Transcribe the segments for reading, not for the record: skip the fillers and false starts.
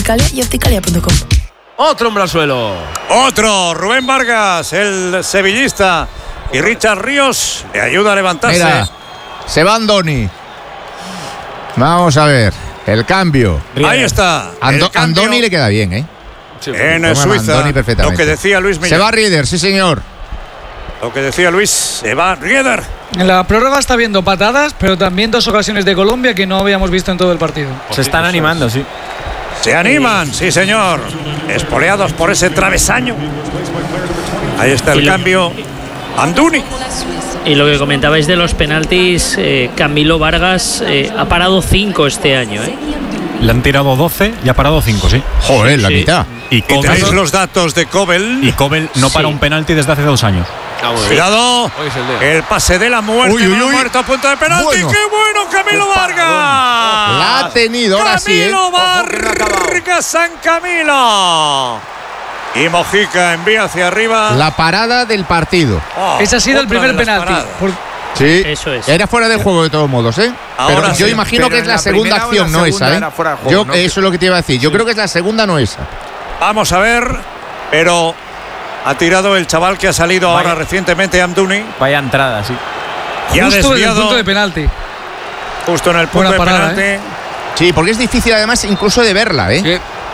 Opticalia y opticalia.com. Otro hombre al suelo. Otro, Rubén Vargas, el sevillista. Y Richard Ríos le ayuda a levantarse. Mira, se va Andoni. Vamos a ver, el cambio. Ahí está. Andoni le queda bien, ¿eh? Sí, en Suiza, lo que decía Luis Millán. Se va Rieder, sí señor. Lo que decía Luis, se va Rieder. En la prórroga está viendo patadas, pero también 2 ocasiones de Colombia que no habíamos visto en todo el partido. Se están animando, sí. Se animan, sí señor. Espoleados por ese travesaño. Ahí está el cambio. Anduni. Y lo que comentabais de los penaltis, Camilo Vargas ha parado 5 este año, ¿eh? Le han tirado 12 y ha parado 5, sí. Joder, la mitad. Y tenéis los datos de Kobel. Y Kobel no para un penalti desde hace 2 años. Cuidado, el pase de la muerte. Muerto a punto de penalti. Bueno. ¡Qué bueno, Camilo Vargas! La ha tenido, ahora sí, ¿eh? Camilo Vargas, San Camilo. Y Mojica envía hacia arriba. La parada del partido. Ese ha sido el primer penalti. Sí, eso es. Era fuera de juego de todos modos, ¿eh? Pero Ahora yo sí. imagino que es la segunda acción, no esa, ¿eh? Yo, eso es lo que te iba a decir. Yo creo que es la segunda, no esa. Vamos a ver, pero ha tirado el chaval que ha salido ahora recientemente, Amdouni. Vaya entrada, sí. Y ha Justo en el desviado. punto de penalti. Justo en el punto Buena de parada, penalti. Sí, porque es difícil además incluso de verla, ¿eh? Sí.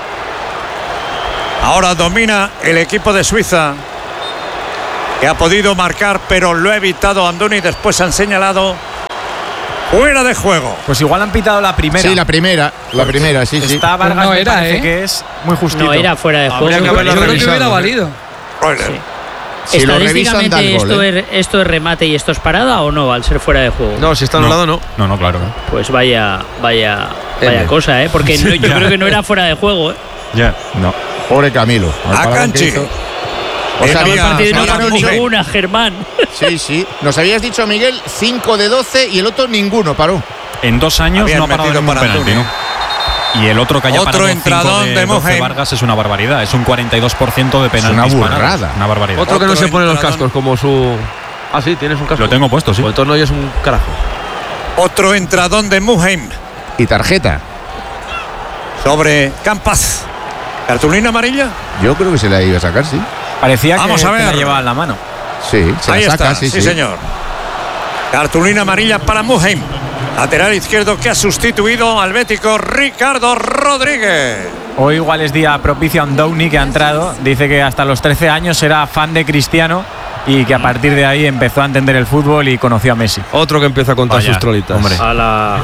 Ahora domina el equipo de Suiza, que ha podido marcar, pero lo ha evitado Andoni. Después han señalado fuera de juego. Pues igual han pitado la primera. Sí, la primera, sí, sí. Está Vargas, no me era, parece ¿eh? que es muy justito. No era fuera de juego. Habría que haberlo Yo creo que revisado, hubiera valido. Si lo revisan, da el Estadísticamente, gol, ¿eh? ¿esto es remate y esto es parada o no al ser fuera de juego? No, si está anulado, no. No, claro. Pues vaya cosa, ¿eh? Porque yo creo que no era fuera de juego, ¿eh? Ya. No, pobre Camilo. A Canchi. O sea, El partido no nos paró habías dicho- ninguna, Germán. Sí. Nos habías dicho, Miguel, 5 de 12 y el otro ninguno paró. En 2 años Habían no ha parado metido ningún para penalti, Anduni. ¿no? Y el otro que haya Otro parado entradón 5 de 12 Mohamed. Vargas es una barbaridad. Es un 42% de penaltis. una parados. burrada. Una barbaridad. Otro que no Otro se pone los entradón. cascos como su. Ah, sí, tienes un casco. Lo tengo puesto, sí. Pues entonces no oyes un carajo. Otro entradón de Muheim Y tarjeta. sobre Campas. ¿Cartulina amarilla? Yo creo que se la iba a sacar, sí. Parecía Vamos que a ver. la llevaba en la mano. Sí, se Ahí la saca, está, sí. sí, señor. Cartulina amarilla para Muheim. Lateral izquierdo que ha sustituido al bético Ricardo Rodríguez. Hoy igual es día propicio a Andoni, que ha entrado. Dice que hasta los 13 años era fan de Cristiano y que a partir de ahí empezó a entender el fútbol y conoció a Messi. Otro que empieza a contar Vaya, sus trolitas. hombre. A la.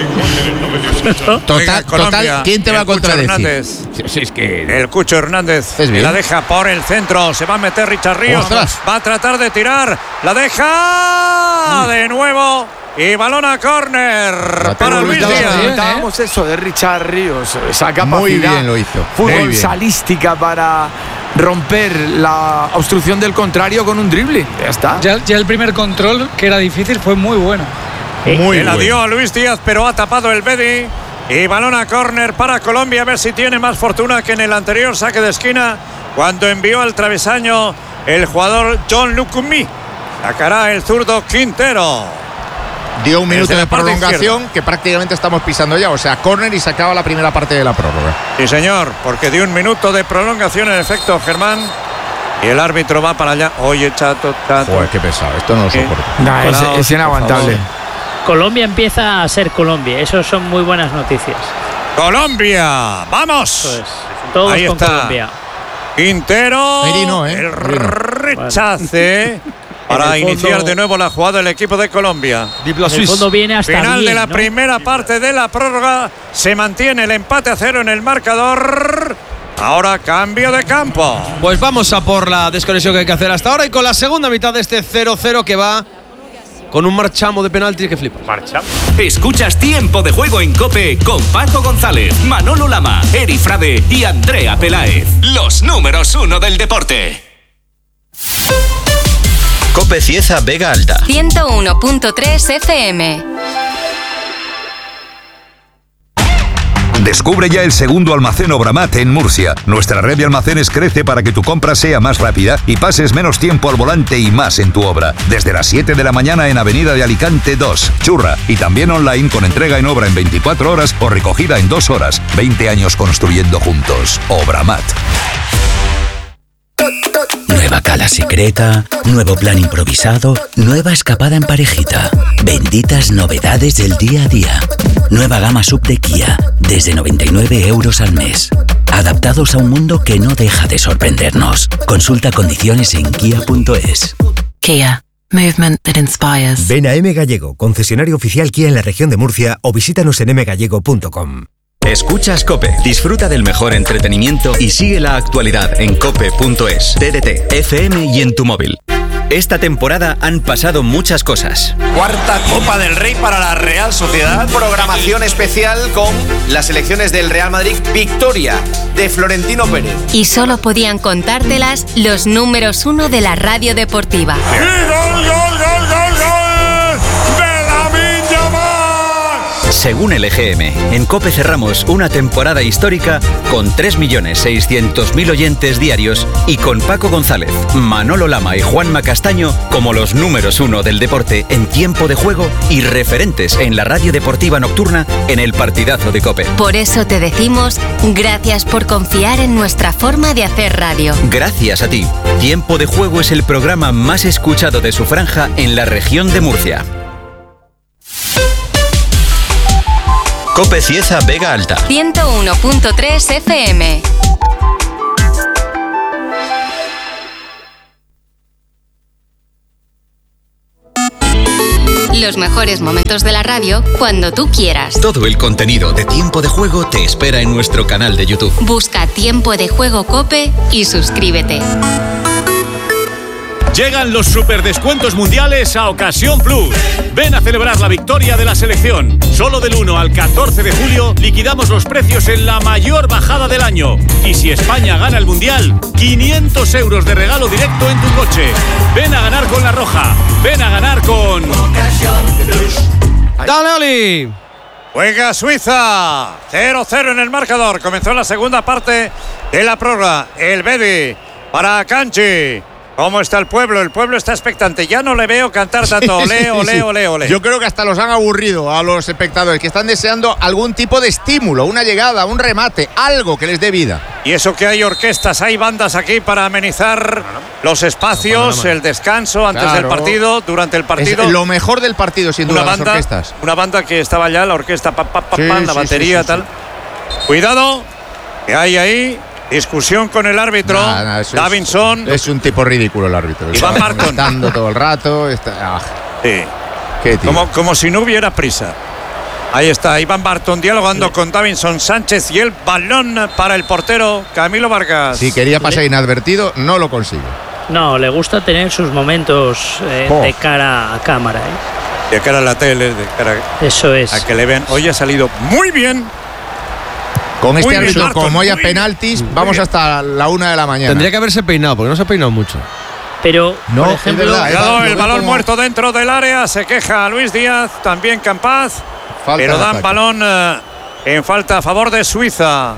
Oiga, Colombia, ¿quién te va a el Cucho contradecir? Hernández. Sí, es que El Cucho Hernández ¿Es bien? la deja por el centro. Se va a meter Richard Ríos. ¡Ostras! Va a tratar de tirar. La deja de nuevo. Y balón a córner para Luis Díaz. Comentábamos eso de Richard Ríos, esa capacidad muy bien lo hizo. Muy fútbol bien. salística para romper la obstrucción del contrario con un drible. Ya está. Ya el primer control, que era difícil, fue muy bueno. Muy la bueno. dio a Luis Díaz, pero ha tapado el Bedi. Y balón a córner para Colombia. A ver si tiene más fortuna que en el anterior saque de esquina, cuando envió al travesaño el jugador John Lucumí. Sacará el zurdo Quintero. Dio un minuto Desde de la parte prolongación izquierda. que prácticamente estamos pisando ya. O sea, córner y se acaba la primera parte de la prórroga. Sí, señor, porque dio un minuto de prolongación en efecto, Germán. Y el árbitro va para allá. Oye, chato. Joder, qué pesado. Esto no lo soporto. Nah, es inaguantable. Colombia empieza a ser Colombia. Eso son muy buenas noticias. Colombia, vamos. Pues, todos Ahí con está. Colombia. Quintero. Merino, El Merino. rechace. Para En el iniciar fondo- de nuevo la jugada del equipo de Colombia. Diplo En el Suisse. fondo viene hasta Final 10, de la ¿no? primera parte de la prórroga. Se mantiene el empate a 0 en el marcador. Ahora cambio de campo. Pues vamos a por la desconexión que hay que hacer hasta ahora y con la segunda mitad de este 0-0 que va con un marchamo de penalti que flipa. Escuchas Tiempo de Juego en COPE con Paco González, Manolo Lama, Eri Frade y Andrea Peláez. Los números 1 del deporte. COPE Cieza Vega Alta. 101.3 FM. Descubre ya el segundo almacén Obramat en Murcia. Nuestra red de almacenes crece para que tu compra sea más rápida y pases menos tiempo al volante y más en tu obra. Desde las 7 de la mañana en Avenida de Alicante 2, Churra. Y también online con entrega en obra en 24 horas o recogida en 2 horas. 20 años construyendo juntos. Obramat. Nueva cala secreta, nuevo plan improvisado, nueva escapada en parejita. Benditas novedades del día a día. Nueva gama sub de Kia, desde 99 € al mes. Adaptados a un mundo que no deja de sorprendernos. Consulta condiciones en kia.es. Kia. Movement that inspires. Ven a M Gallego, concesionario oficial Kia en la región de Murcia, o visítanos en mgallego.com. Escuchas COPE. Disfruta del mejor entretenimiento y sigue la actualidad en cope.es, TDT, FM y en tu móvil. Esta temporada han pasado muchas cosas. Cuarta Copa del Rey para la Real Sociedad. Programación especial con las selecciones del Real Madrid. Victoria de Florentino Pérez. Y solo podían contártelas los números 1 de la radio deportiva. Según el EGM, en COPE cerramos una temporada histórica con 3.600.000 oyentes diarios y con Paco González, Manolo Lama y Juanma Castaño como los números 1 del deporte en tiempo de juego y referentes en la radio deportiva nocturna en el partidazo de COPE. Por eso te decimos gracias por confiar en nuestra forma de hacer radio. Gracias a ti. Tiempo de Juego es el programa más escuchado de su franja en la región de Murcia. COPE Cieza Vega Alta 101.3 FM. Los mejores momentos de la radio cuando tú quieras. Todo el contenido de Tiempo de Juego te espera en nuestro canal de YouTube. Busca Tiempo de Juego COPE y suscríbete. Llegan los superdescuentos mundiales a Ocasión Plus. Ven a celebrar la victoria de la selección. Solo del 1 al 14 de julio liquidamos los precios en la mayor bajada del año. Y si España gana el mundial, 500 € de regalo directo en tu coche. Ven a ganar con La Roja. Ven a ganar con Ocasión Plus. ¡Dale, Oli! Juega Suiza. 0-0 en el marcador. Comenzó la segunda parte de la prórroga. El Bedi para Kanji. ¿Cómo está el pueblo? El pueblo está expectante. Ya no le veo cantar tanto olé, olé, olé, olé. Yo creo que hasta los han aburrido a los espectadores, que están deseando algún tipo de estímulo, una llegada, un remate, algo que les dé vida. Y eso que hay orquestas, hay bandas aquí para amenizar los espacios, el descanso antes del partido, durante el partido. Es lo mejor del partido, sin duda, las orquestas. Una banda que estaba ya, la orquesta, la batería, tal. Cuidado, que hay ahí. Discusión con el árbitro, Davinson. Es un tipo ridículo el árbitro. Iván Barton. Dando todo el rato. Sí. Qué tío. Como si no hubiera prisa. Ahí está, Iván Barton dialogando con Davinson Sánchez y el balón para el portero Camilo Vargas. Si quería pasar inadvertido, no lo consigue. No, le gusta tener sus momentos de cara a cámara. De cara a la tele, de cara Eso es. A que le vean. Hoy ha salido muy bien. Con este árbitro, como haya penaltis, vamos hasta la 1 de la mañana. Tendría que haberse peinado, porque no se ha peinado mucho. Pero, no, por ejemplo, cuidado, el balón muerto dentro del área. Se queja Luis Díaz, también Campaz. Pero dan balón en falta a favor de Suiza.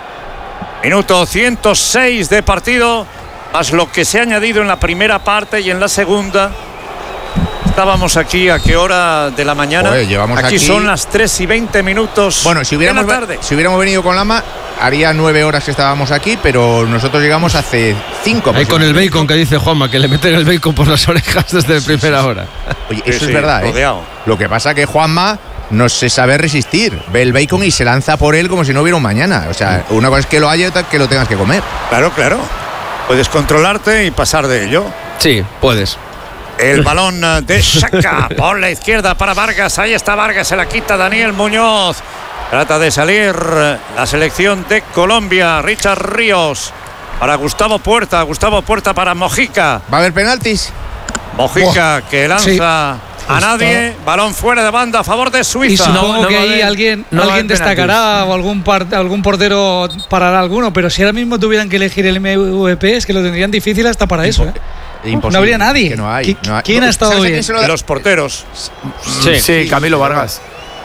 Minuto 106 de partido, más lo que se ha añadido en la primera parte y en la segunda. Estábamos aquí a qué hora de la mañana. Joder, aquí son las 3:20. Bueno, si hubiéramos venido con Lama, haría 9 horas que estábamos aquí, pero nosotros llegamos hace 5. Ahí con el bacon que dice Juanma, que le meten el bacon por las orejas desde primera hora. Oye, eso es verdad, Lo que pasa que Juanma no se sabe resistir. Ve el bacon y se lanza por él como si no hubiera un mañana. O sea, una cosa es que lo haya y otra que lo tengas que comer. Claro. Puedes controlarte y pasar de ello. Sí, puedes. El balón de Xhaka por la izquierda para Vargas. Ahí está Vargas, se la quita Daniel Muñoz. Trata de salir la selección de Colombia. Richard Ríos para Gustavo Puerta. Gustavo Puerta para Mojica. ¿Va a haber penaltis? Mojica que lanza a nadie. Balón fuera de banda a favor de Suiza. Y supongo que ahí alguien destacará o algún portero parará alguno. Pero si ahora mismo tuvieran que elegir el MVP, es que lo tendrían difícil hasta para eso. Imposible. No habría nadie. Que no hay. ¿Quién ha estado bien? Los porteros. Sí, Camilo Vargas.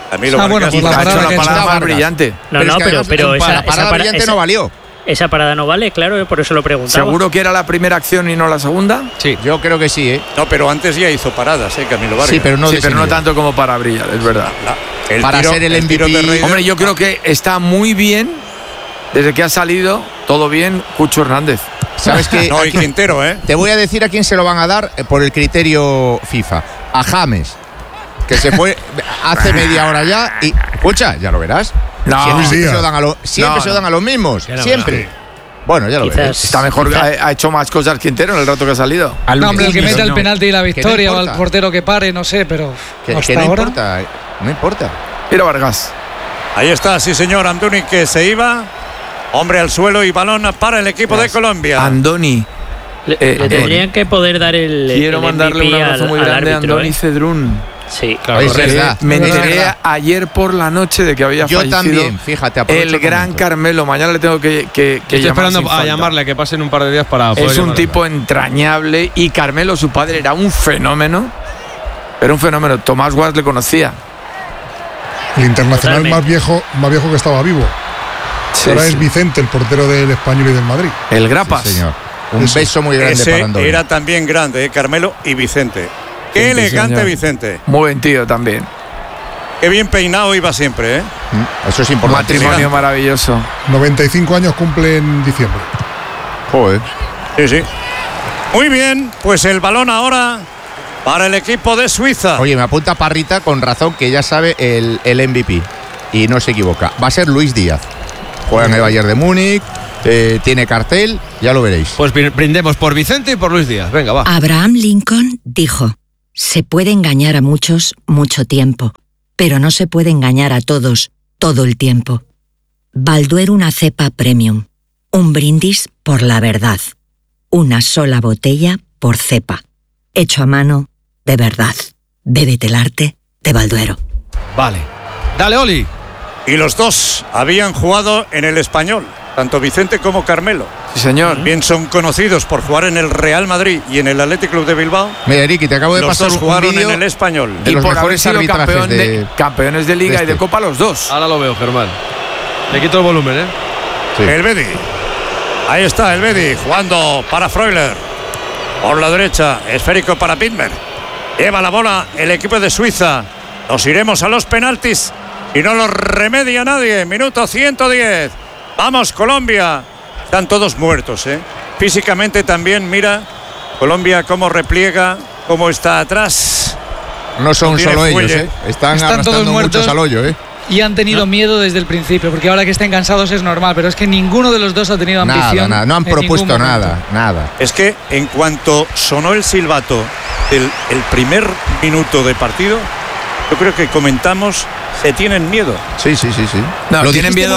Camilo Vargas. Pues la ha hecho parada la parada más brillante. No, pero la parada brillante no valió. Esa parada no vale, claro, por eso lo preguntaba. ¿Seguro que era la primera acción y no la segunda? Sí. Yo creo que sí, ¿eh? No, pero antes ya hizo paradas, Camilo Vargas. Sí, pero no tanto como para brillar, es verdad. Para ser el MVP. Hombre, yo creo que está muy bien, desde que ha salido, todo bien, Cucho Hernández. ¿Sabes qué? No, y Quintero, ¿eh? Te voy a decir a quién se lo van a dar por el criterio FIFA. A James, que se fue hace media hora ya y... Escucha, ya lo verás. No, siempre se lo dan a los mismos. Siempre. Bueno, ya lo verás. Está mejor, ha hecho más cosas Quintero en el rato que ha salido. No, hombre, el que meta el penalti y la victoria, o al portero que pare, no sé, pero que no importa. No importa. Mira Vargas. Ahí está, sí señor, Andoni, que se iba. Hombre al suelo y balón para el equipo de Colombia. Andoni. Le tendrían que poder dar el Quiero mandarle MVP un abrazo muy grande a Andoni Cedrún. Sí, claro. Me enteré ayer por la noche de que había fallecido. Yo también, fíjate, el gran Carmelo. Mañana le tengo que estoy esperando a llamarle, que pasen un par de días para poder Es un tipo entrañable y Carmelo, su padre, era un fenómeno. Era un fenómeno. Tomás Guas le conocía. El internacional más viejo que estaba vivo. Ahora es Vicente, el portero del Español y del Madrid. El Grapas. Sí, señor. Un beso muy grande para Andoni. Era también grande, Carmelo y Vicente. Qué elegante, señor. Vicente. Muy buen tío también. Qué bien peinado iba siempre, ¿eh? Eso es importante. Matrimonio maravilloso. 95 años cumple en diciembre. Joder. Sí. Muy bien, pues el balón ahora para el equipo de Suiza. Oye, me apunta Parrita con razón que ya sabe el MVP. Y no se equivoca. Va a ser Luis Díaz. Juega en el Bayern de Múnich. Tiene cartel, ya lo veréis. Pues brindemos por Vicente y por Luis Díaz. Venga, va. Abraham Lincoln dijo: se puede engañar a muchos mucho tiempo, pero no se puede engañar a todos todo el tiempo. Balduero, una cepa premium. Un brindis por la verdad. Una sola botella por cepa. Hecho a mano, de verdad. Bébete el arte de Balduero. Vale. Dale, Oli. Y los dos habían jugado en el Español, tanto Vicente como Carmelo. Sí, señor. Bien son conocidos por jugar en el Real Madrid y en el Athletic Club de Bilbao. Mira, Ricky, te acabo de pasar un jugaron vídeo en el Español. Y por haber sido campeones de Liga y de Copa los dos. Ahora lo veo, Germán. Le quito el volumen, ¿eh? Sí. El Bedi. Ahí está el Bedi jugando para Freuler. Por la derecha, esférico para Pitmer. Lleva la bola el equipo de Suiza. Nos iremos a los penaltis y no los remedia nadie. Minuto 110. Vamos, Colombia. Están todos muertos, ¿eh? Físicamente también, mira, Colombia cómo repliega, cómo está atrás. No son solo ellos, ¿eh? Están todos muertos muchos al hoyo, ¿eh? Y han tenido miedo desde el principio, porque ahora que estén cansados es normal, pero es que ninguno de los dos ha tenido ambición. Nada, no han propuesto nada. Es que en cuanto sonó el silbato el primer minuto de partido, yo creo que comentamos, se tienen miedo. Sí. No, tienen miedo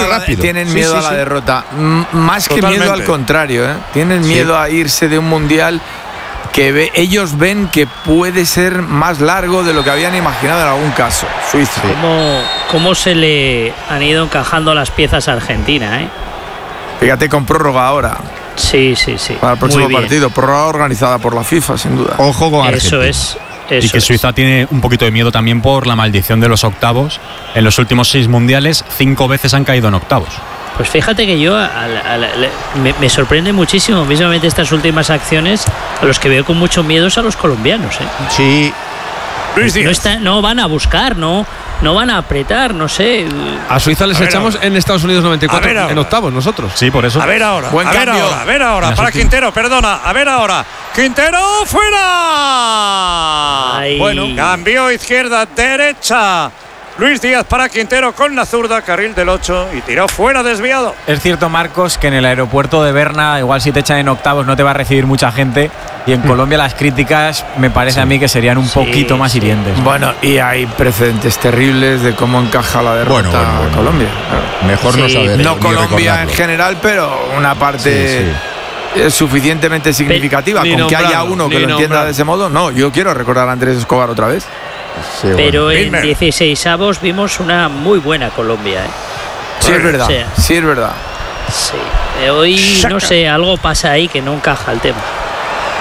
a la derrota. Más que miedo al contrario, ¿eh? Tienen miedo a irse de un mundial que ellos ven que puede ser más largo de lo que habían imaginado en algún caso. Suiza. ¿Cómo se le han ido encajando las piezas a Argentina, eh? Fíjate, con prórroga ahora. Sí. Para el próximo partido. Prórroga organizada por la FIFA, sin duda. Ojo con Argentina. Eso y que Suiza tiene un poquito de miedo también por la maldición de los octavos. En los últimos 6 mundiales, 5 veces han caído en octavos. Pues fíjate que yo me sorprende muchísimo, mismamente estas últimas acciones, a los que veo con mucho miedo es a los colombianos, ¿eh? Sí. Luis Díaz. No van a buscar, no van a apretar, no sé. A Suiza les echamos en Estados Unidos 94 en octavos nosotros. Sí, por eso. A ver ahora. A ver ahora. Para Quintero, perdona. A ver ahora. Quintero fuera. Ay. Bueno, cambio izquierda, derecha. Luis Díaz para Quintero con la zurda, carril del 8 y tiró fuera desviado. Es cierto, Marcos, que en el aeropuerto de Berna, igual si te echan en octavos no te va a recibir mucha gente. Y en Colombia las críticas me parece a mí que serían un poquito más hirientes. Bueno, y hay precedentes terribles de cómo encaja la derrota a Colombia. Mejor no saber. No Colombia en general, pero una parte suficientemente significativa. Con que haya uno que lo entienda de ese modo, no. Yo quiero recordar a Andrés Escobar otra vez. Sí, pero en 16avos vimos una muy buena Colombia, ¿eh? Sí, es verdad. Sí. Hoy, no sé, algo pasa ahí que no encaja el tema.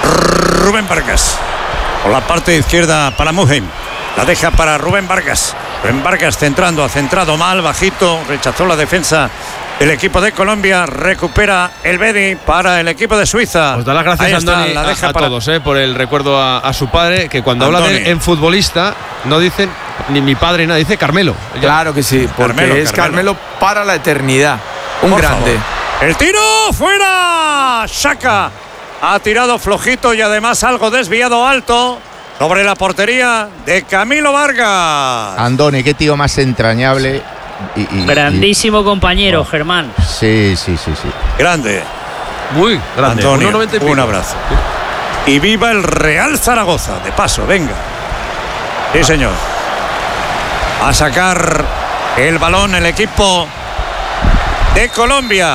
Rubén Vargas. Por la parte izquierda para Muheim. La deja para Rubén Vargas. Vargas centrando, ha centrado mal, bajito, rechazó la defensa. El equipo de Colombia recupera el Bedi para el equipo de Suiza. Os da las gracias, Andoni, a todos por el recuerdo a su padre, que cuando habla de él en futbolista no dicen ni mi padre, nada, dice Carmelo. Claro que sí, porque es Carmelo para la eternidad. Un grande. Favor. El tiro fuera. Xhaka ha tirado flojito y además algo desviado alto sobre la portería de Camilo Vargas. Andoni, qué tío más entrañable. Grandísimo compañero, Germán. Sí. Grande. Muy grande. Antonio, un abrazo. Y viva el Real Zaragoza. De paso, venga. Sí, señor. A sacar el balón el equipo de Colombia.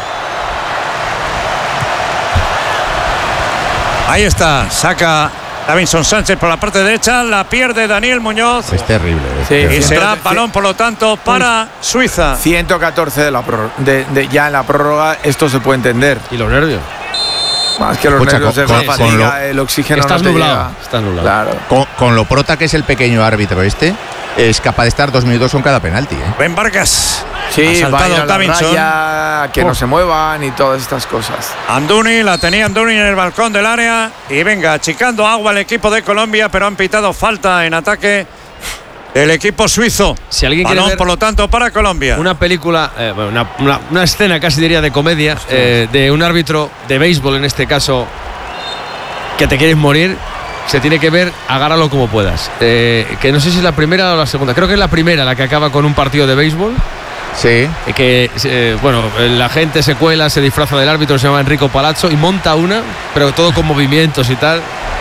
Ahí está. Saca Davinson Sánchez por la parte derecha, la pierde Daniel Muñoz. Es terrible. Y será balón, por lo tanto, para Suiza. 114 ya en la prórroga, esto se puede entender. ¿Y los nervios? Más que los nervios de la fatiga, el oxígeno. Estás no nublado. Está nublado. Claro. Con lo prota que es el pequeño árbitro es capaz de estar 2 minutos con cada penalti. Ben Vargas. Sí, va a ir a la raya, que no se muevan y todas estas cosas. Anduni, la tenía Anduni en el balcón del área. Y venga, achicando agua el equipo de Colombia, pero han pitado falta en ataque el equipo suizo. Si alguien balón, quiere ver por lo tanto, para Colombia. Una película, una escena casi diría de comedia, de un árbitro de béisbol, en este caso, que te quieres morir. Se tiene que ver, agárralo como puedas. Que no sé si es la primera o la segunda. Creo que es la primera la que acaba con un partido de béisbol. Sí. Bueno, la gente se cuela, se disfraza del árbitro, se llama Enrico Palazzo y monta una, pero todo con movimientos y tal.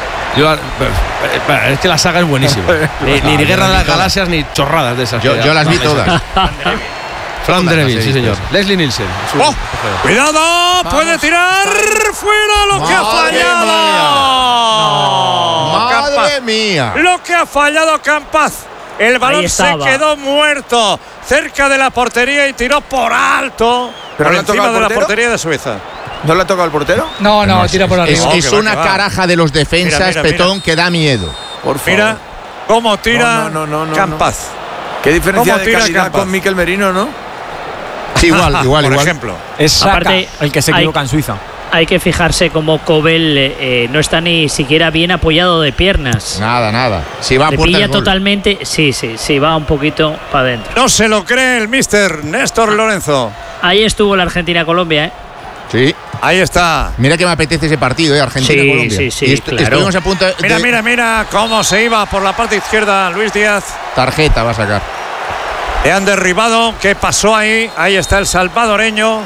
Es que la saga es buenísima. Ni Guerra de las Galaxias ni chorradas de esas. Yo las vi todas. Fran Drevin, sí señor. Leslie Nielsen. Cuidado, puede tirar fuera lo que ha fallado. Madre mía. Lo que ha fallado Campaz. El balón se quedó muerto cerca de la portería y tiró por alto. ¿Pero por encima de la portería de Suiza. ¿No le ha tocado al portero? No, tira por arriba. Es una caraja de los defensas, mira, Petón, que da miedo. Por favor. Mira cómo tira Campaz. Qué diferencia de calidad con Mikel Merino, ¿no? Sí, igual. Por ejemplo. Es Saka el que se equivoca en Suiza. Hay que fijarse cómo Kobel no está ni siquiera bien apoyado de piernas. Nada. Si va a le pilla totalmente. Sí, va un poquito para adentro. No se lo cree el míster Néstor Lorenzo. Ahí estuvo la Argentina-Colombia, Sí. Ahí está. Mira que me apetece ese partido, Argentina-Colombia. Sí, claro. Estuvimos a punto de... Mira cómo se iba por la parte izquierda Luis Díaz. Tarjeta va a sacar. Le han derribado. ¿Qué pasó ahí? Ahí está el salvadoreño.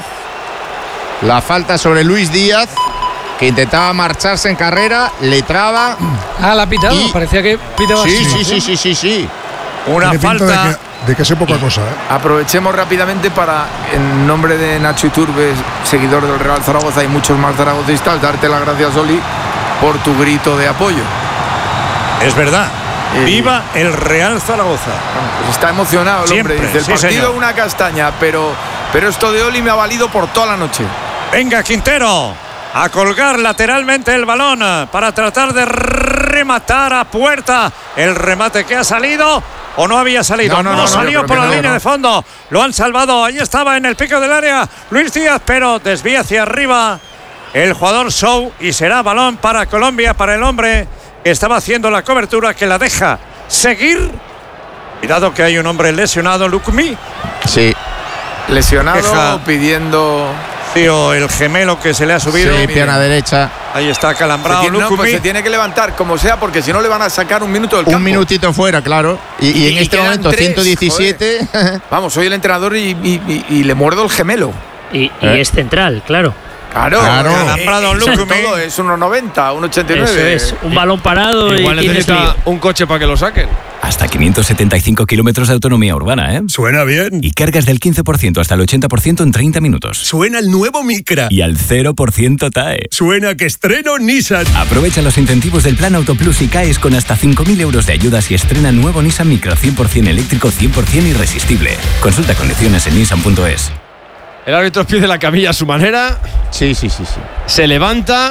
La falta sobre Luis Díaz, que intentaba marcharse en carrera, le traba. La ha pitado, parecía que pitaba así. Sí. Una falta. De que sea poca cosa. Aprovechemos rápidamente para, en nombre de Nacho Iturbe, seguidor del Real Zaragoza y muchos más zaragocistas, darte las gracias, Oli, por tu grito de apoyo. Es verdad. ¡Viva el Real Zaragoza! Pues está emocionado el siempre, hombre. Dice, el partido es una castaña, pero esto de Oli me ha valido por toda la noche. Venga, Quintero, a colgar lateralmente el balón para tratar de rematar a puerta. El remate que ha salido o no había salido. No salió por la línea de fondo. Lo han salvado. Ahí estaba en el pico del área Luis Díaz, pero desvía hacia arriba el jugador Sou y será balón para Colombia, para el hombre que estaba haciendo la cobertura, que la deja seguir. Cuidado que hay un hombre lesionado, Lukumi. Sí. Lesionado, pidiendo... El gemelo que se le ha subido. Sí, pierna derecha. Ahí está calambrado. Pues se tiene que levantar como sea, porque si no le van a sacar un minuto del campo. Un minutito fuera, claro. Y en este momento 117. Vamos, soy el entrenador y le muerdo el gemelo. Y es central, claro. Claro. Calambrado todo es 1,90, 1,89. Eso es, un balón parado. Igual necesita un coche para que lo saquen. Hasta 575 kilómetros de autonomía urbana, ¿eh? Suena bien. Y cargas del 15% hasta el 80% en 30 minutos. Suena el nuevo Micra. Y al 0% TAE. Suena que estreno Nissan. Aprovecha los incentivos del Plan Auto Plus y caes con hasta 5.000 euros de ayudas y estrena nuevo Nissan Micra 100% eléctrico, 100% irresistible. Consulta condiciones en nissan.es. El árbitro pide la camilla a su manera. Sí. Se levanta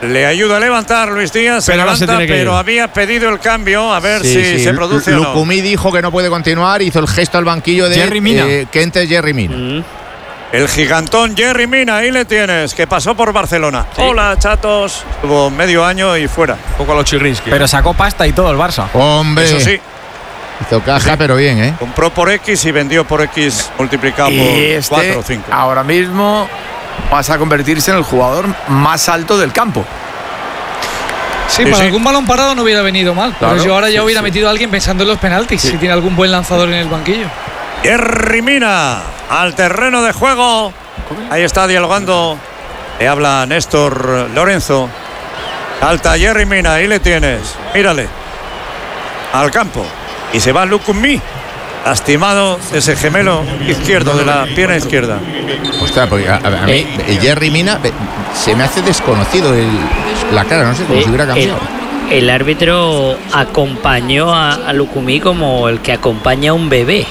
Le ayuda a levantar Luis Díaz, se levanta, pero había pedido el cambio, a ver si se produce o no. Lukumi dijo que no puede continuar, hizo el gesto al banquillo de Yerry Mina. Que entre Yerry Mina. El gigantón Yerry Mina, ahí le tienes, que pasó por Barcelona. Sí. Hola, chatos. Estuvo medio año y fuera. Un poco a los Chirrinsky. Pero sacó pasta y todo el Barça. Hombre. Eso sí. Hizo caja, pero bien, ¿eh? Compró por X y vendió por X multiplicado por 4 o 5. Ahora mismo pasa a convertirse en el jugador más alto del campo. Sí, para algún balón parado no hubiera venido mal. Claro, pero yo ahora ya hubiera metido a alguien pensando en los penaltis, si tiene algún buen lanzador en el banquillo. Yerry Mina al terreno de juego. Ahí está dialogando. Le habla Néstor Lorenzo. Salta Yerry Mina, ahí le tienes. Mírale. Al campo. Y se va Lukumi. Lastimado ese gemelo izquierdo de la pierna izquierda. Ostras, porque a mí Yerry Mina se me hace desconocido la cara, no sé, como si hubiera cambiado. El árbitro acompañó a Lukumi como el que acompaña a un bebé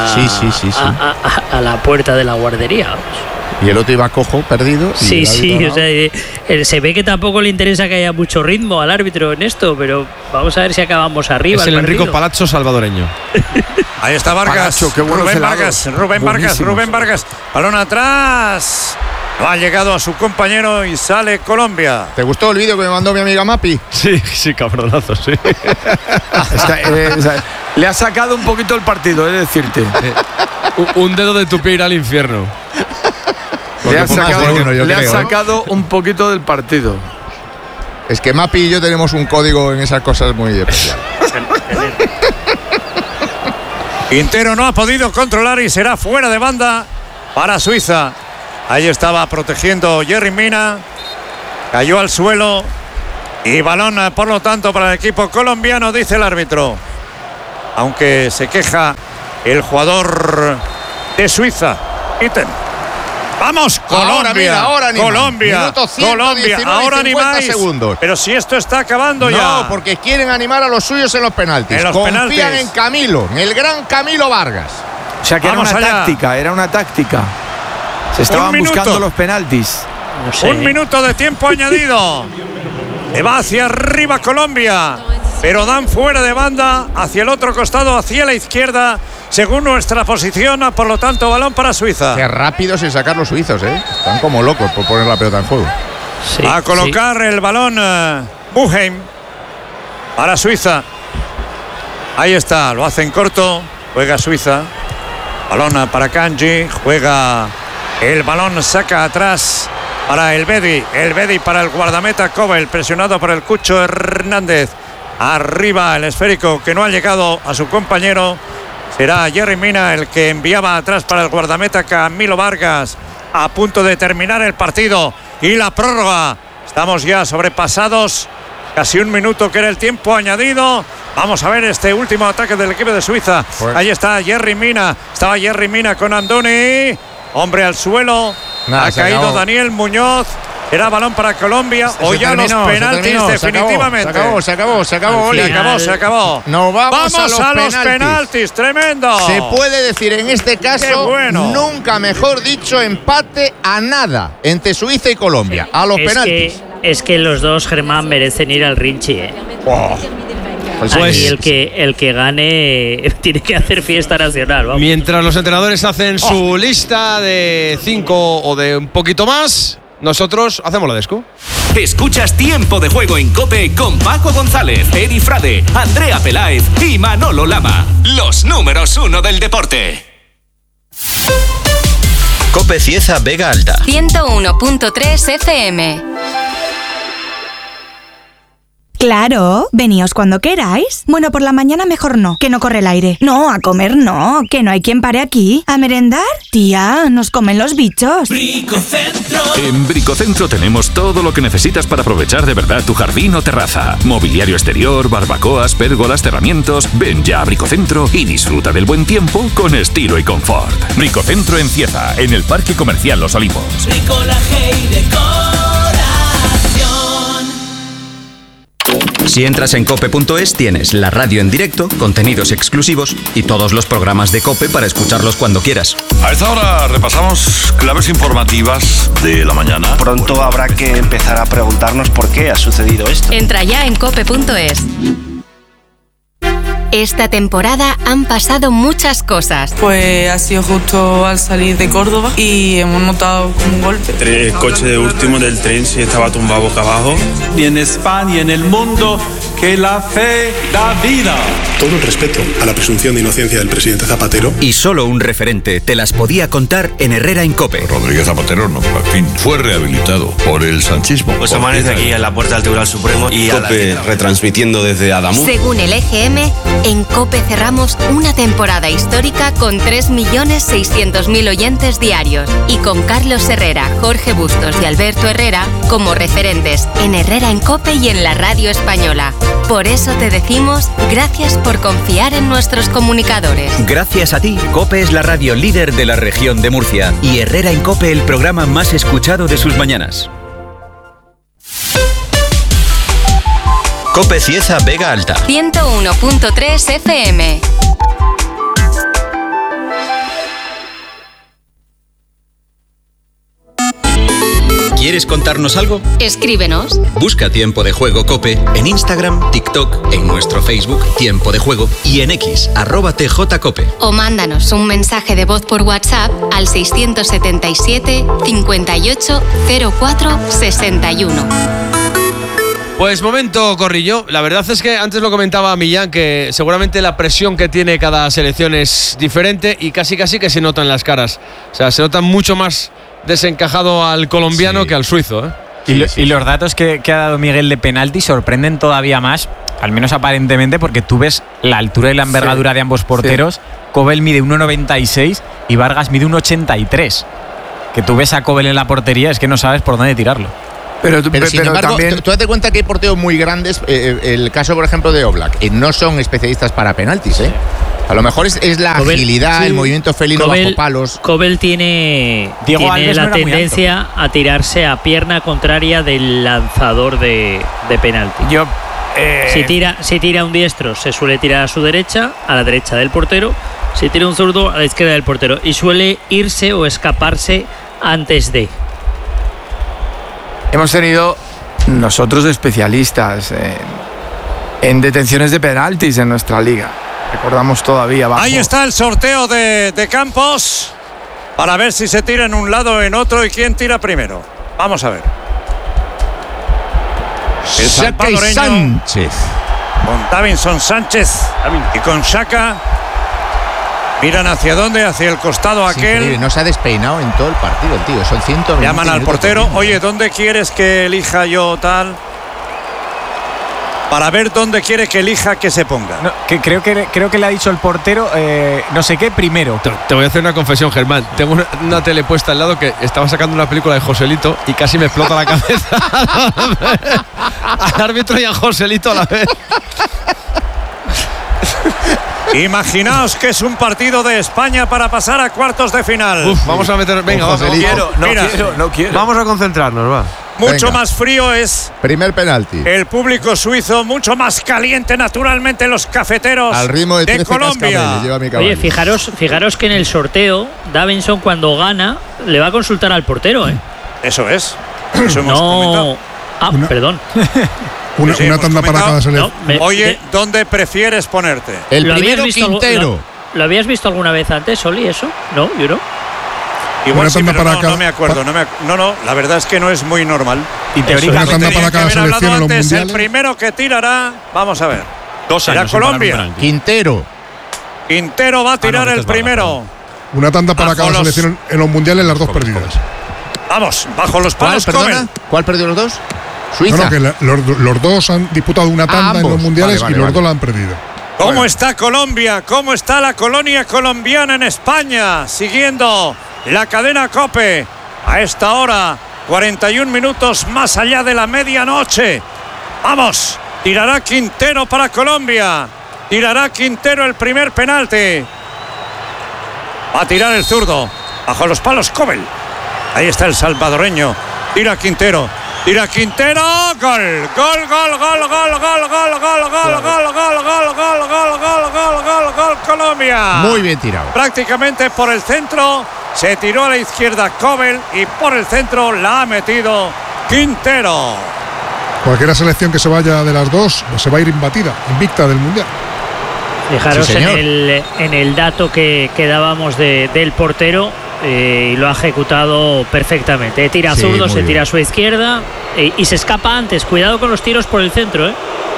a la puerta de la guardería. Y el otro iba cojo, perdido. Sí, o sea, se ve que tampoco le interesa que haya mucho ritmo al árbitro en esto, pero vamos a ver si acabamos arriba. Es el Enrico Palazzo salvadoreño. Ahí está Vargas. Palacho, Rubén Vargas. Balón atrás. No ha llegado a su compañero y sale Colombia. ¿Te gustó el vídeo que me mandó mi amiga Mapi? Sí, cabronazo, sí. Le ha sacado un poquito el partido, es decirte. Un dedo de tu pie irá al infierno. Le ha sacado un poquito del partido. Es que Mapi y yo tenemos un código en esas cosas muy especiales. Quintero no ha podido controlar y será fuera de banda para Suiza. Ahí estaba protegiendo Yerry Mina. Cayó al suelo. Y balón, por lo tanto, para el equipo colombiano, dice el árbitro. Aunque se queja el jugador de Suiza. Ítem. ¡Vamos, Colombia! Ahora ni Colombia, ahora ni más. Segundos. Pero si esto está acabando ya. No, porque quieren animar a los suyos en los penaltis. Confían en Camilo, en el gran Camilo Vargas. O sea que era una táctica. Se estaban buscando los penaltis. No sé. 1 minuto de tiempo añadido. Le va hacia arriba Colombia, pero dan fuera de banda hacia el otro costado, hacia la izquierda, según nuestra posición. Por lo tanto, balón para Suiza. Qué rápidos en sacar los suizos, ¿eh? Están como locos por poner la pelota en juego. Sí, a colocar el balón Buheim para Suiza. Ahí está, lo hacen corto. Juega Suiza. Balón para Kanji. Juega el balón, saca atrás para el Bedi para el guardameta Kobel, presionado por el Cucho Hernández. Arriba el esférico que no ha llegado a su compañero. Será Yerry Mina el que enviaba atrás para el guardameta Camilo Vargas. A punto de terminar el partido y la prórroga. Estamos ya sobrepasados. Casi 1 minuto que era el tiempo añadido. Vamos a ver este último ataque del equipo de Suiza. Ahí está Yerry Mina. Estaba Yerry Mina con Andoni. Hombre al suelo. Ha caído Daniel Muñoz. Era balón para Colombia. O ya los penaltis definitivamente. Se acabó, Oli. Se acabó. Nos vamos a los penaltis. Tremendo. Se puede decir en este caso, nunca mejor dicho, empate a nada entre Suiza y Colombia. A los penaltis. Es que los dos, Germán, merecen ir al Rinchi, ¿eh? Pues aquí el que gane tiene que hacer fiesta nacional. Vamos. Mientras los entrenadores hacen su lista de 5 o de un poquito más, nosotros hacemos la desco. Escuchas Tiempo de Juego en COPE con Paco González, Eri Frade, Andrea Peláez y Manolo Lama. Los números 1 del deporte. COPE Cieza Vega Alta 101.3 FM. Claro, veníos cuando queráis. Bueno, por la mañana mejor no, que no corre el aire. No, a comer no, que no hay quien pare aquí. ¿A merendar? Tía, nos comen los bichos. Bricocentro. En Bricocentro tenemos todo lo que necesitas para aprovechar de verdad tu jardín o terraza. Mobiliario exterior, barbacoas, pérgolas, cerramientos. Ven ya a Bricocentro y disfruta del buen tiempo con estilo y confort. Bricocentro en Cieza, en el Parque Comercial Los Olivos. Bricolaje y decoración. Si entras en cope.es tienes la radio en directo, contenidos exclusivos y todos los programas de COPE para escucharlos cuando quieras. A esta hora repasamos claves informativas de la mañana. Pronto habrá que empezar a preguntarnos por qué ha sucedido esto. Entra ya en cope.es. Esta temporada han pasado muchas cosas. Pues ha sido justo al salir de Córdoba y hemos notado como un golpe. El coche de último del tren se estaba tumbado boca abajo. Y en España y en el mundo, que la fe da vida. Todo el respeto a la presunción de inocencia del presidente Zapatero. Y solo un referente te las podía contar en Herrera en COPE. Rodríguez Zapatero, no, al fin, fue rehabilitado por el sanchismo. Pues amanece aquí en la puerta del Tribunal Supremo y COPE retransmitiendo desde Adamuz. Según el EGM, en COPE cerramos una temporada histórica con 3.600.000 oyentes diarios y con Carlos Herrera, Jorge Bustos y Alberto Herrera como referentes en Herrera en COPE y en la radio española. Por eso te decimos gracias por confiar en nuestros comunicadores. Gracias a ti, COPE es la radio líder de la región de Murcia y Herrera en COPE el programa más escuchado de sus mañanas. COPE Cieza Vega Alta 101.3 FM. ¿Quieres contarnos algo? Escríbenos. Busca Tiempo de Juego COPE en Instagram, TikTok, en nuestro Facebook Tiempo de Juego y en X @TJCOPE. O mándanos un mensaje de voz por WhatsApp al 677 58 04 61. Pues momento, Corrillo. La verdad es que antes lo comentaba Millán, que seguramente la presión que tiene cada selección es diferente y casi que se nota en las caras. O sea, se nota mucho más desencajado al colombiano que al suizo, ¿eh? Y los datos que ha dado Miguel de penalti sorprenden todavía más, al menos aparentemente, porque tú ves la altura y la envergadura de ambos porteros. Kobel mide 1,96 y Vargas mide 1,83. Que tú ves a Kobel en la portería, es que no sabes por dónde tirarlo. Pero sin embargo, también... tú date cuenta que hay porteros muy grandes. El caso, por ejemplo, de Oblak. No son especialistas para penaltis, ¿eh? A lo mejor es la agilidad, el movimiento felino bajo palos. Kobel tiene la tendencia a tirarse a pierna contraria del lanzador de penalti. Si tira un diestro, se suele tirar a su derecha, a la derecha del portero. Si tira un zurdo, a la izquierda del portero. Y suele irse o escaparse antes de. Hemos tenido nosotros especialistas en detenciones de penaltis en nuestra liga. Recordamos todavía abajo. Ahí está el sorteo de Campos para ver si se tira en un lado o en otro y quién tira primero. Vamos a ver. El salvadoreño Sánchez con Davinson Sánchez y con Xhaka miran hacia dónde, hacia el costado aquel. Increíble. No se ha despeinado en todo el partido el tío. Son 120 llaman al portero. Oye, ¿dónde quieres que elija yo tal? Para ver dónde quiere que elija que se ponga. No, creo que le ha dicho el portero no sé qué primero. Te voy a hacer una confesión, Germán. Tengo una tele puesta al lado que estaba sacando una película de Joselito y casi me explota la cabeza al árbitro y a Joselito a la vez. Imaginaos que es un partido de España para pasar a cuartos de final. Vamos a meter. Venga, no quiero. Vamos a concentrarnos, va. Mucho más frío es primer penalti. El público suizo, mucho más caliente naturalmente los cafeteros al ritmo de Colombia. Oye, fijaros que en el sorteo Davinson cuando gana le va a consultar al portero, ¿eh? Eso es. Eso hemos comentado. Perdón. Una tanda para cada selección. Oye, ¿dónde prefieres ponerte? El primero Quintero. ¿Lo habías visto alguna vez antes, Oli, eso? No, yo no. Igual sí, pero no me acuerdo. No, la verdad es que no es muy normal. Y teóricamente una tanda para cada selección en los mundiales. El primero que tirará, vamos a ver. 2 años. Colombia. Quintero va a tirar el primero. Una tanda para cada selección en los mundiales, las dos perdidas. Vamos, bajo los palos. ¿Cuál perdió los dos? Suiza. No, que los dos han disputado una tanda en los mundiales y los dos la han perdido. ¿Cómo está Colombia? ¿Cómo está la colonia colombiana en España? Siguiendo la cadena COPE a esta hora, 41 minutos más allá de la medianoche. Vamos, tirará Quintero para Colombia. Tirará Quintero el primer penalti. Va a tirar el zurdo. Bajo los palos Kobel. Ahí está el salvadoreño. Tira Quintero. Tira Quintero, gol, Colombia. Muy bien tirado. Prácticamente por el centro, se tiró a la izquierda Kobel y por el centro la ha metido Quintero. Cualquier selección que se vaya de las dos se va a ir imbatida, invicta del Mundial. Fijaros sí, en el dato que dábamos del portero. Y lo ha ejecutado perfectamente. Tira zurdo, se tira a su izquierda y se escapa antes. Cuidado con los tiros por el centro.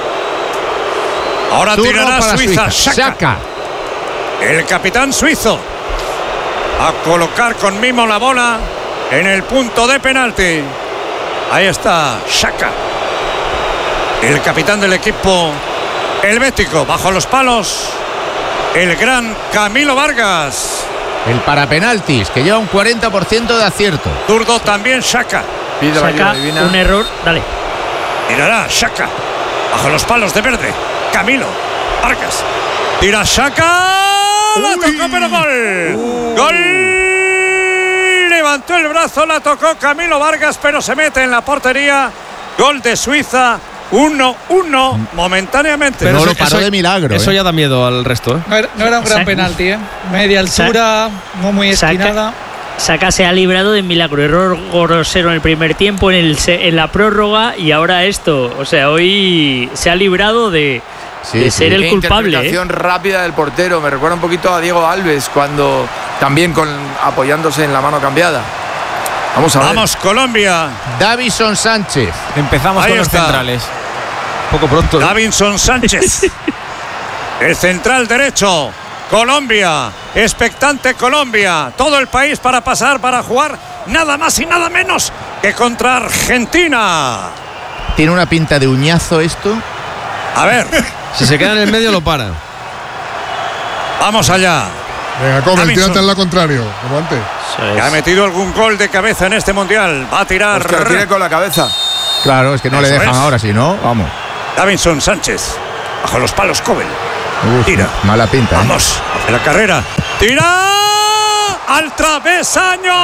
Ahora tirará Suiza. Xhaka. El capitán suizo. A colocar con mimo la bola en el punto de penalti. Ahí está Xhaka. El capitán del equipo helvético. Bajo los palos, el gran Camilo Vargas. El parapenaltis, que lleva un 40% de acierto. Zurdo también Xhaka. Xhaka, un error, dale. Tirará Xhaka. Bajo los palos de verde. Camilo Vargas. Tira Xhaka. La tocó, pero gol. Gol. Levantó el brazo, la tocó Camilo Vargas, pero se mete en la portería. Gol de Suiza. 1-1 momentáneamente. Pero no lo paró de milagro. Eso ya da miedo al resto. No era un gran penalti. Media altura, no muy esquinada. Xhaka se ha librado de milagro. Error grosero en el primer tiempo, en la prórroga, y ahora esto. O sea, hoy se ha librado de ser el culpable. Interpretación rápida del portero. Me recuerda un poquito a Diego Alves, cuando también apoyándose en la mano cambiada. Vamos a ver. Vamos, Colombia. Davison Sánchez. Empezamos con los centrales. Poco pronto. Davison Sánchez. El central derecho. Colombia. Expectante Colombia. Todo el país para pasar, para jugar nada más y nada menos que contra Argentina. ¿Tiene una pinta de uñazo esto? A ver. Si se queda en el medio lo para. Vamos allá. Venga, Kobel, tírate en la contrario, como antes. Ha metido algún gol de cabeza en este mundial. Va a tirar. Pues que lo tire con la cabeza. Claro, es que no le dejan ahora, si no, vamos. Davison Sánchez. Bajo los palos, Kobel. Tira. Mala pinta. Vamos. En la carrera. Tira. Al travesaño.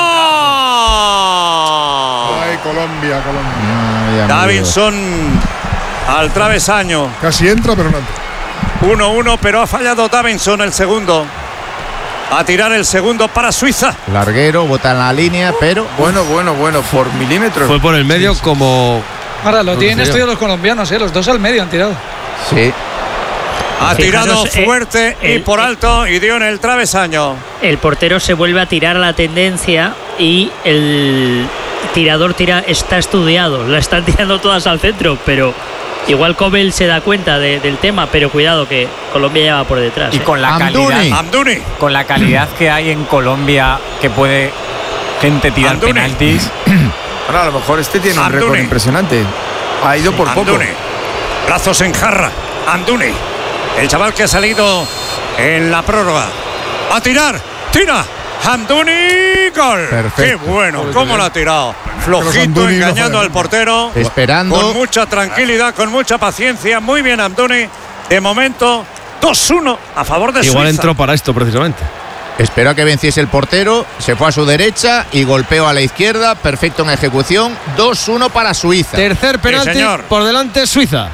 Ay, Colombia. Davison al travesaño. Casi entra, pero no entra. 1-1, pero ha fallado Davison el segundo. A tirar el segundo para Suiza. Larguero, bota en la línea, pero... Bueno, por milímetros. Fue por el medio como... Ahora, lo tienen estudiado los colombianos, los dos al medio han tirado. Sí. Ha tirado fuerte y por alto y dio en el travesaño. El portero se vuelve a tirar a la tendencia y el tirador está estudiado. La están tirando todas al centro, pero... Igual Kobel se da cuenta del tema, pero cuidado que Colombia ya va por detrás. Y con la calidad, Amdouni. Con la calidad que hay en Colombia, que puede gente tirar penaltis. Bueno, a lo mejor tiene un récord impresionante. Ha ido por poco. Brazos en jarra. Amdouni. El chaval que ha salido en la prórroga. A tirar. Tira. Amdouni, gol. Perfecto. Qué bueno, cómo lo ha tirado. Flojito, engañando al portero. Esperando. Con mucha tranquilidad, con mucha paciencia. Muy bien, Amdouni. De momento, 2-1 a favor de Suiza. Igual entró para esto, precisamente. Esperó a que venciese el portero, se fue a su derecha y golpeó a la izquierda. Perfecto en ejecución. 2-1 para Suiza. Tercer penalti por delante Suiza.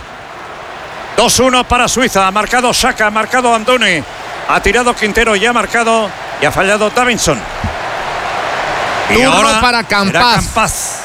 2-1 para Suiza. Ha marcado Xhaka, ha marcado Amdouni. Ha tirado Quintero y ha marcado y ha fallado Davison. Y turno ahora para Campaz.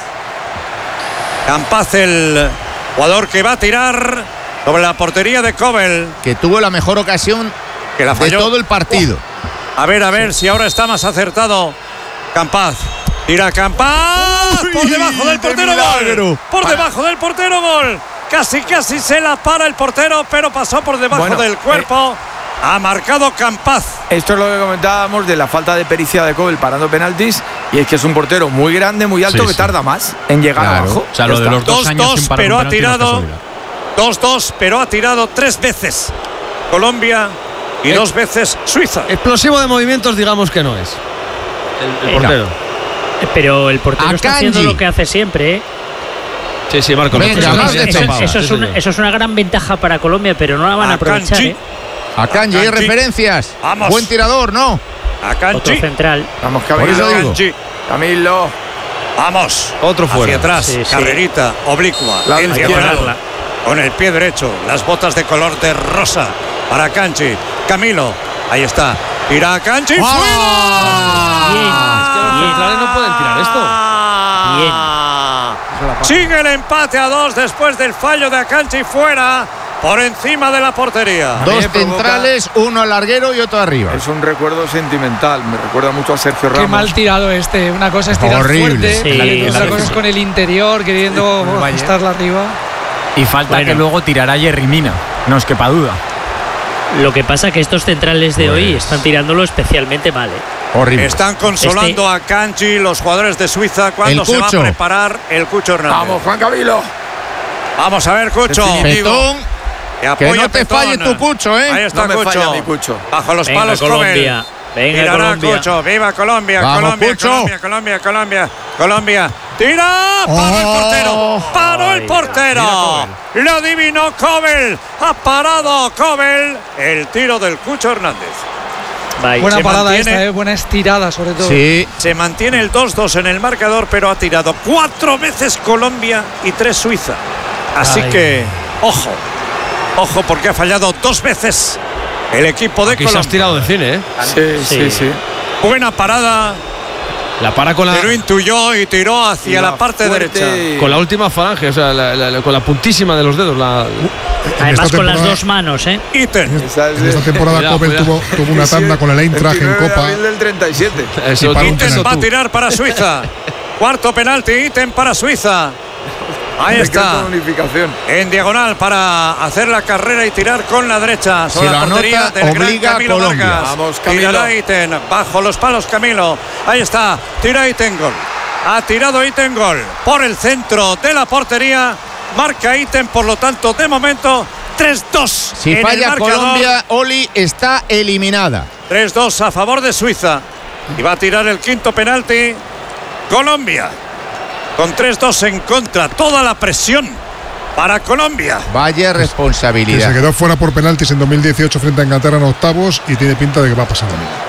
Campaz, el jugador que va a tirar sobre la portería de Kobel, que tuvo la mejor ocasión que la falló de todo el partido. A ver si ahora está más acertado Campaz. Tira Campaz. Por debajo del portero, gol. Por debajo del portero, gol. Casi se la para el portero, pero pasó por debajo del cuerpo. Ha marcado Campaz. Esto es lo que comentábamos de la falta de pericia de Kobel parando penaltis. Y es que es un portero muy grande, muy alto, que tarda más en llegar abajo. O sea, lo de los 2 años sin parar pero un penalti, ha tirado 2-2, pero ha tirado 3 veces Colombia y 2 veces Suiza. Explosivo de movimientos, digamos que no es el portero. Pero el portero está haciendo lo que hace siempre, Sí, Marco. Eso es una gran ventaja para Colombia, pero no la van a aprovechar. Akanji, hay referencias. Vamos. Buen tirador, ¿no? Akanji. Otro central. Vamos, Camilo. Por eso digo. Camilo. Vamos. Otro fuera. Hacia atrás. Carrerita oblicua. Con el pie derecho. Las botas de color de rosa. Para Kanji. Camilo. Ahí está. Tira a Kanji. ¡Fuera! Bien. Es que los centrales no pueden tirar esto. Bien. Sigue el empate a 2 después del fallo de Akanji fuera. Por encima de la portería. 2 centrales, uno al larguero y otro arriba. Es un recuerdo sentimental. Me recuerda mucho a Sergio Ramos. Qué mal tirado este. Una cosa es tirar fuerte, y otra cosa es con el interior, queriendo estarla arriba. Y falta que luego tirará Yerry Mina. No os quepa duda. Lo que pasa es que estos centrales de hoy están tirándolo especialmente mal. Horrible. Están consolando a Kanji los jugadores de Suiza cuando se va a preparar el Cucho Hernández. Vamos, Juan Camilo. Vamos a ver, Cucho. Que no te falle tu Cucho, ¿eh? Ahí está no Cucho. Mi Cucho. Bajo los palos Colombia. Venga, tirará Colombia. Cucho. Viva Colombia. Vamos, Colombia. Tira. Paró el portero. Paró el portero. Lo adivinó Kobel. Ha parado Kobel. El tiro del Cucho Hernández. Buena parada esta, buena estirada sobre todo. Sí. Se mantiene el 2-2 en el marcador, pero ha tirado 4 veces Colombia y 3 Suiza. Así que, ojo. Ojo, porque ha fallado 2 veces el equipo de Colombia. Se has tirado de cine, ¿eh? Sí. Buena parada. La para con la. Pero intuyó y tiró hacia la parte derecha. Con la última falange, o sea, con la puntísima de los dedos. Además, con las 2 manos, ¿eh? Iten. En esta temporada Kobel tuvo una tanda con el Eintracht en Copa. Del 37. Iten va a tirar para Suiza. Cuarto penalti, Iten para Suiza. Ahí está. En diagonal para hacer la carrera y tirar con la derecha. Sobre la portería del gran Camilo Vargas. Vamos, Camilo. Tirará Iten. Bajo los palos Camilo. Ahí está. Tira Iten, gol. Ha tirado Iten, gol. Por el centro de la portería. Marca Iten, por lo tanto, de momento, 3-2. Si falla Colombia, Oli está eliminada. 3-2 a favor de Suiza. Y va a tirar el quinto penalti Colombia. Con 3-2 en contra, toda la presión para Colombia. Vaya responsabilidad. Que se quedó fuera por penaltis en 2018 frente a Inglaterra en octavos y tiene pinta de que va a pasar lo mismo.